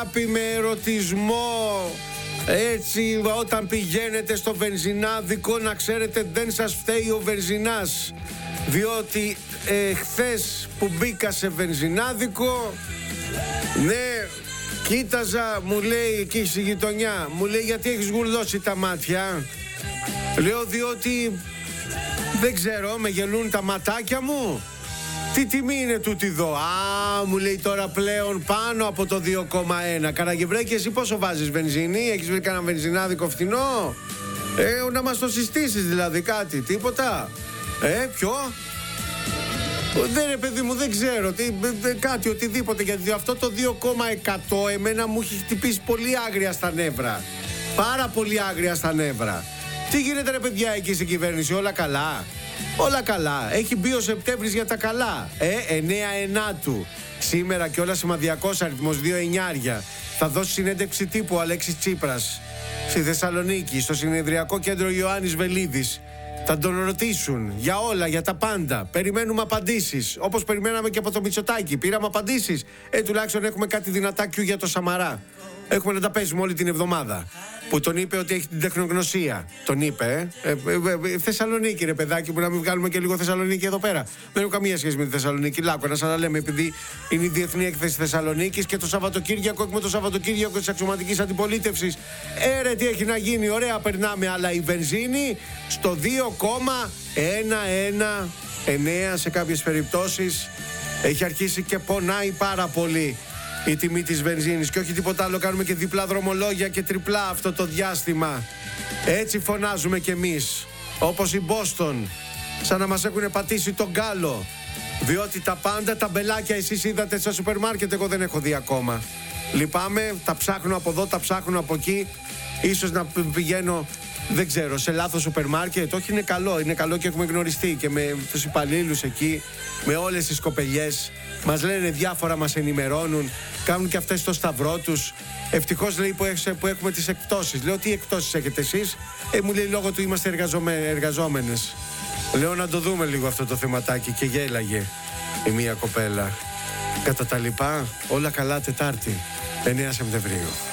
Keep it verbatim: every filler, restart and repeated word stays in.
αγάπη με ερωτισμό. Έτσι, όταν πηγαίνετε στο βενζινάδικο, να ξέρετε δεν σας φταίει ο βενζινάς. Διότι ε, χθες που μπήκα σε βενζινάδικο, ναι, κοίταζα, μου λέει εκεί στη γειτονιά, μου λέει γιατί έχεις γουρλώσει τα μάτια. Λέω διότι δεν ξέρω, με γελούν τα ματάκια μου. Τι τιμή είναι τούτη εδώ? Α, μου λέει τώρα πλέον πάνω από το δύο κόμμα ένα. Καραγευρέκη, εσύ πόσο βάζεις βενζίνη? Έχεις βρει κανένα βενζινάδικο φθηνό? Ε, να μας το συστήσεις δηλαδή κάτι, τίποτα? Ε, ποιο? Δεν ρε παιδί μου, δεν ξέρω τι, κάτι, οτιδήποτε. Γιατί αυτό το δύο κόμμα εκατό εμένα μου έχει χτυπήσει πολύ άγρια στα νεύρα. Πάρα πολύ άγρια στα νεύρα. Τι γίνεται ρε παιδιά εκεί στην κυβέρνηση, όλα καλά? Όλα καλά. Έχει μπει ο Σεπτέμβρης για τα καλά. Ε, εννέα ενάτου. Σήμερα κιόλας σημαδιακός αριθμός, δύο εννιάρια. Θα δώσει συνέντευξη τύπου ο Αλέξης Τσίπρας στη Θεσσαλονίκη, στο συνεδριακό κέντρο Ιωάννης Βελίδης. Θα τον ρωτήσουν για όλα, για τα πάντα. Περιμένουμε απαντήσεις. Όπως περιμέναμε και από το Μητσοτάκη. Πήραμε απαντήσεις. Ε, τουλάχιστον έχουμε κάτι δυνατά κιου για το Σαμαρά. Έχουμε να τα παίζουμε όλη την εβδομάδα. Που τον είπε ότι έχει την τεχνογνωσία. Τον είπε, ε. ε, ε, ε Θεσσαλονίκη, ρε παιδάκι, που να μην βγάλουμε και λίγο Θεσσαλονίκη εδώ πέρα. Δεν έχω καμία σχέση με τη Θεσσαλονίκη. Λάκκο, να σας λέμε, επειδή είναι η Διεθνή Έκθεση Θεσσαλονίκης και το Σαββατοκύριακο έχουμε το Σαββατοκύριακο της αξιωματικής αντιπολίτευσης. Ε, ρε, τι έχει να γίνει, ωραία, περνάμε. Αλλά η βενζίνη στο δύο κόμμα ένα εννέα σε κάποιες περιπτώσεις έχει αρχίσει και πονάει πάρα πολύ η τιμή της βενζίνης. Και όχι τίποτα άλλο, κάνουμε και διπλά δρομολόγια και τριπλά αυτό το διάστημα. Έτσι φωνάζουμε κι εμείς, όπως η Μπόστον, σαν να μας έχουν πατήσει τον γκάλο. Διότι τα πάντα, τα μπελάκια εσείς είδατε στα σούπερ μάρκετ, εγώ δεν έχω δει ακόμα. Λυπάμαι, τα ψάχνω από εδώ, τα ψάχνω από εκεί. Ίσως να πηγαίνω, δεν ξέρω, σε λάθος σούπερ μάρκετ. Όχι, είναι καλό, είναι καλό και έχουμε γνωριστεί και με τους υπαλλήλους εκεί, με όλες τις κοπελιές. Μας λένε διάφορα, μας ενημερώνουν, κάνουν και αυτές το σταυρό τους. Ευτυχώς, λέει, που, έχεις, που έχουμε τις εκπτώσεις. Λέω, τι εκπτώσεις έχετε εσείς? Ε, μου λέει, λόγω του είμαστε εργαζομέ, εργαζόμενες. Λέω, να το δούμε λίγο αυτό το θεματάκι, και γέλαγε η μία κοπέλα. Κατά τα λοιπά, όλα καλά Τετάρτη, εννέα Σεπτεμβρίου.